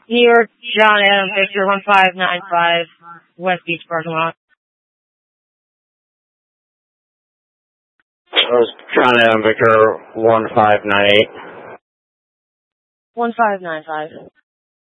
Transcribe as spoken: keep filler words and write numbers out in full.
New York, John Adam Victor, one five nine five, West Beach parking lot. That was John Adam Victor, one five nine eight. one five nine five.